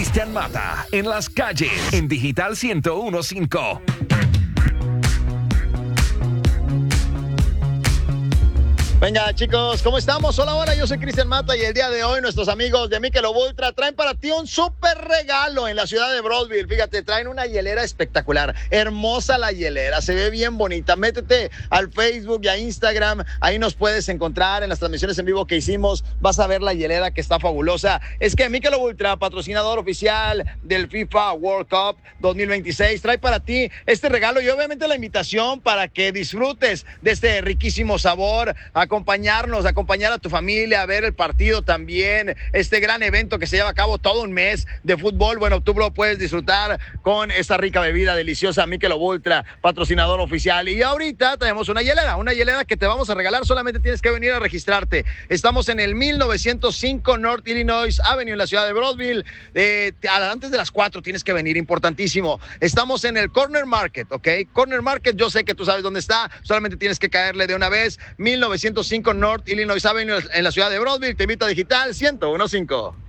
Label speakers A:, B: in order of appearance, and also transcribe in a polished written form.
A: Cristian Mata, en las calles, en Digital 101.5.
B: Venga, chicos, ¿cómo estamos? Hola, yo soy Cristian Mata y el día de hoy nuestros amigos de Michelob Ultra traen para ti un súper regalo en la ciudad de Broadville. Fíjate, traen una hielera espectacular, hermosa la hielera, se ve bien bonita. Métete al Facebook y a Instagram, ahí nos puedes encontrar en las transmisiones en vivo que hicimos. Vas a ver la hielera que está fabulosa. Es que Michelob Ultra, patrocinador oficial del FIFA World Cup 2026, trae para ti este regalo y obviamente la invitación para que disfrutes de este riquísimo sabor. Acompañar a tu familia, a ver el partido también, este gran evento que se lleva a cabo todo un mes de fútbol. Bueno, tú lo puedes disfrutar con esta rica bebida deliciosa Michelob Ultra, patrocinador oficial. Y ahorita tenemos una hielera que te vamos a regalar, solamente tienes que venir a registrarte. Estamos en el 1905 North Illinois Avenue en la ciudad de Broadville. Antes de las 4 tienes que venir, importantísimo. Estamos en el Corner Market, ¿ok? Corner Market, yo sé que tú sabes dónde está, solamente tienes que caerle de una vez. 1905 North Illinois Avenue en la ciudad de Broadville. Te invito a Digital 101.5.